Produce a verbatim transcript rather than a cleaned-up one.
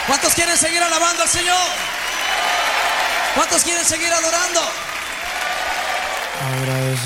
¿Cuántos quieren seguir alabando al Señor? ¿Cuántos quieren seguir adorando? Agradecido.